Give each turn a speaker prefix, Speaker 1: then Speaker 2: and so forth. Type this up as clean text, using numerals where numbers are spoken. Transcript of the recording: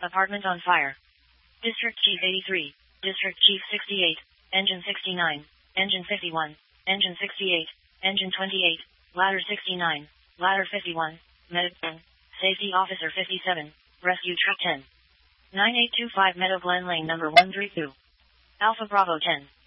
Speaker 1: Apartment on fire. District Chief 83. District Chief 68. Engine 69. Engine 51. Engine 68. Engine 28. Ladder 69. Ladder 51. Medic. Safety Officer 57. Rescue Truck 10. 9825 Meadow Glen Lane number 132. Alpha Bravo 10.